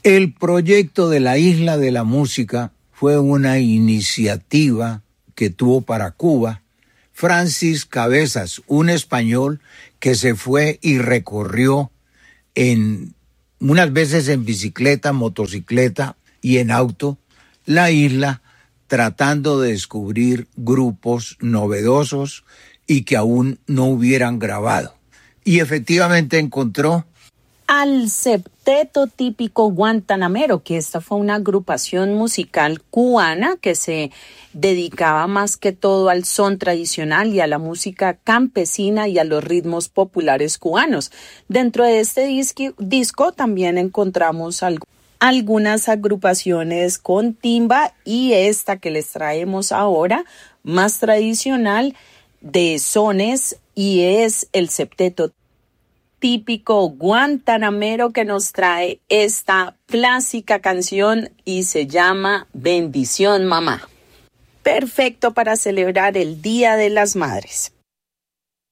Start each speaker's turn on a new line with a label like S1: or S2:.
S1: El proyecto de la Isla de la Música fue una iniciativa que tuvo para Cuba Francis Cabezas, un español que se fue y recorrió unas veces en bicicleta, motocicleta y en auto la isla, tratando de descubrir grupos novedosos y que aún no hubieran grabado. Y efectivamente encontró
S2: al Septeto Típico Guantanamero, que esta fue una agrupación musical cubana que se dedicaba más que todo al son tradicional y a la música campesina y a los ritmos populares cubanos. Dentro de este disco también encontramos algunas agrupaciones con timba y esta que les traemos ahora, más tradicional, de sones, y es el Septeto Típico Guantanamero que nos trae esta clásica canción y se llama Bendición Mamá. Perfecto para celebrar el Día de las Madres.